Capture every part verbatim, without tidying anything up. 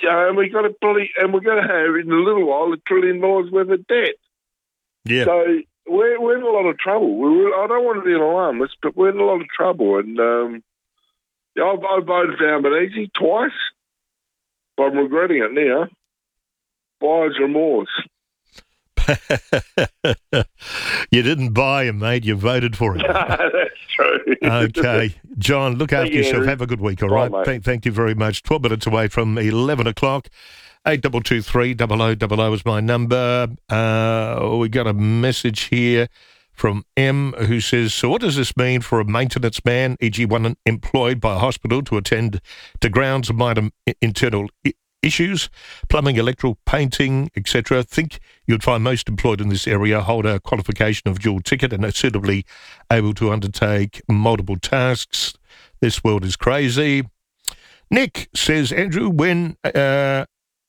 uh, and we got a bloody, and we're going to have in a little while a trillion dollars worth of debt. Yeah. So we're we're in a lot of trouble. We're, I don't want to be an alarmist, but we're in a lot of trouble. And um, yeah, I've, I voted for Albanese twice. But I'm regretting it now. Buyer's remorse. You didn't buy him, mate. You voted for him. That's true. Okay. John, look after you, yourself. Andrew. Have a good week, all Bye, right? mate. Thank, thank you very much. twelve minutes away from eleven o'clock. eight two two three, double oh double oh is my number. Uh, we got a message here from M who says, so what does this mean for a maintenance man, for example one employed by a hospital to attend to grounds of minor internal I- issues, plumbing, electrical, painting, et cetera? Think you'd find most employed in this area hold a qualification of dual ticket and are suitably able to undertake multiple tasks. This world is crazy. Nick says, Andrew, when uh,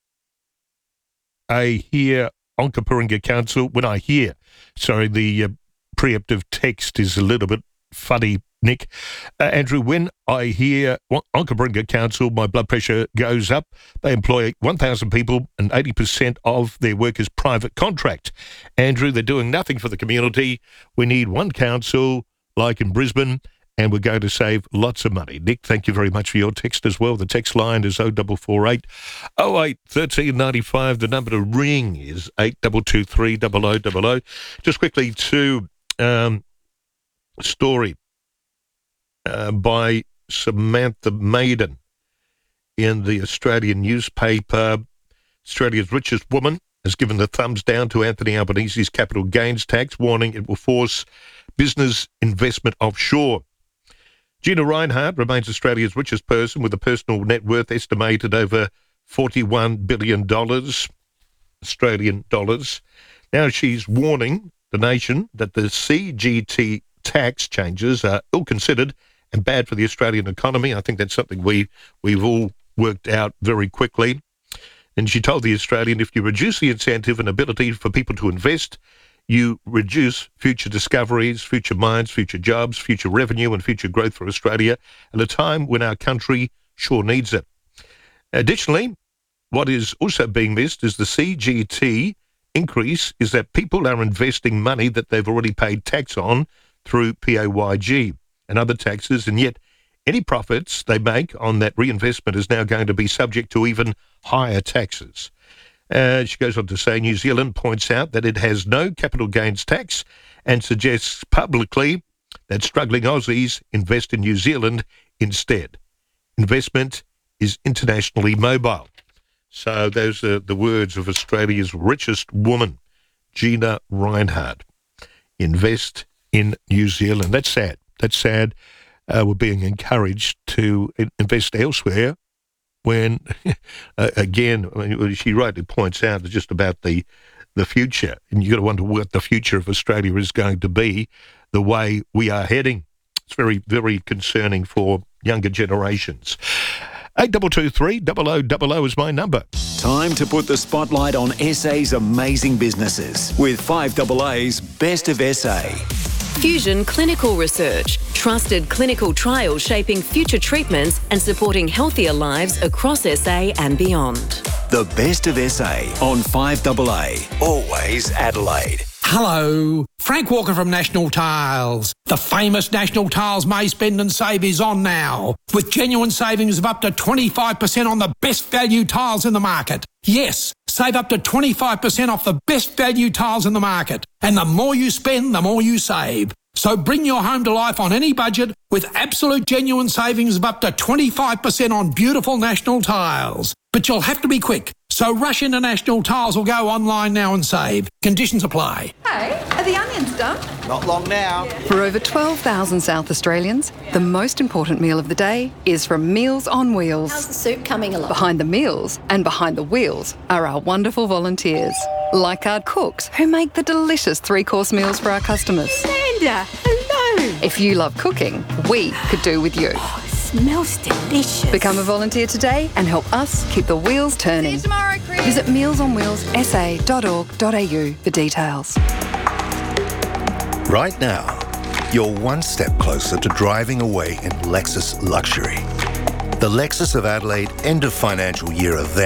I hear Onkaparinga Council, when I hear, sorry, the uh, preemptive text is a little bit funny, Nick. Uh, Andrew, when I hear Onkaparinga Council, my blood pressure goes up. They employ one thousand people and eighty percent of their work is private contract. Andrew, they're doing nothing for the community. We need one council like in Brisbane, and we're going to save lots of money. Nick, thank you very much for your text as well. The text line is oh four four eight, oh eight, one three nine five. The number to ring is eight two two three, double oh double oh. Just quickly to um, story uh, by Samantha Maiden in the Australian newspaper. Australia's richest woman has given the thumbs down to Anthony Albanese's capital gains tax, warning it will force business investment offshore. Gina Rinehart remains Australia's richest person with a personal net worth estimated over forty-one billion dollars, Australian dollars. Now she's warning the nation that the C G T tax changes are ill-considered and bad for the Australian economy. I think that's something we, we've all worked out very quickly. And she told the Australian, if you reduce the incentive and ability for people to invest, you reduce future discoveries, future mines, future jobs, future revenue and future growth for Australia at a time when our country sure needs it. Additionally, what is also being missed is the C G T increase is that people are investing money that they've already paid tax on through P A Y G and other taxes, and yet any profits they make on that reinvestment is now going to be subject to even higher taxes. Uh, she goes on to say New Zealand points out that it has no capital gains tax and suggests publicly that struggling Aussies invest in New Zealand instead. Investment is internationally mobile. So those are the words of Australia's richest woman, Gina Rinehart. Invest in New Zealand. That's sad. That's sad. Uh, we're being encouraged to invest elsewhere when, uh, again, I mean, she rightly points out just about the the future, and you've got to wonder what the future of Australia is going to be, the way we are heading. It's very, very concerning for younger generations. eight two two three, double oh double oh is my number. Time to put the spotlight on S A's amazing businesses with five double A's Best of S A. Fusion Clinical Research, trusted clinical trials shaping future treatments and supporting healthier lives across S A and beyond. The Best of S A on five double A, always Adelaide. Hello, Frank Walker from National Tiles. The famous National Tiles May Spend and Save is on now, with genuine savings of up to twenty-five percent on the best value tiles in the market. Yes, save up to twenty-five percent off the best value tiles in the market. And the more you spend, the more you save. So bring your home to life on any budget with absolute genuine savings of up to twenty-five percent on beautiful National Tiles. But you'll have to be quick. So rush into National Tiles or go online now and save. Conditions apply. Hey, are the onions done? Not long now. For over twelve thousand South Australians, the most important meal of the day is from Meals on Wheels. How's the soup coming along? Behind the meals and behind the wheels are our wonderful volunteers, like our cooks who make the delicious three-course meals for our customers. Amanda, hello. If you love cooking, we could do with you. Oh, it smells delicious. Become a volunteer today and help us keep the wheels turning. See you tomorrow, Chris. Visit meals on wheels s a dot org dot a u for details. Right now, you're one step closer to driving away in Lexus luxury. The Lexus of Adelaide end of financial year event